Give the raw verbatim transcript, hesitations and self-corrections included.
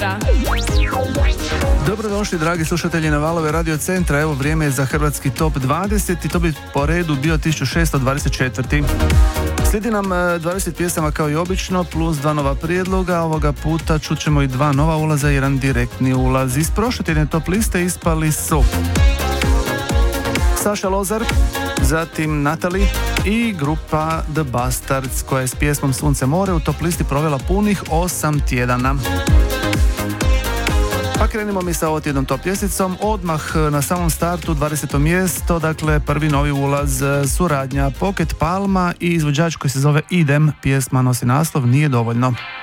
Dobrodošli dragi slušatelji na valove Radio Centra. Evo vrijeme je za hrvatski top dvadeset i to bi po redu bio tisuću šesto dvadeset četiri. Slijedi nam dvadeset pjesama kao i obično plus dva nova prijedloga. Ovoga puta čućemo i dva nova ulaza i jedan direktni ulaz. Iz prošle tjedne top liste ispali su Saša Lozar, zatim Natali i grupa The Bastards koja je s pjesmom Sunce more u top listi provela punih osam tjedana. Pa krenimo mi sa ovo tjednom top ljestvicom. Odmah na samom startu dvadeseto mjesto, dakle prvi novi ulaz, suradnja Pocket Palma i izvođač koji se zove Idem, pjesma nosi naslov Nije dovoljno.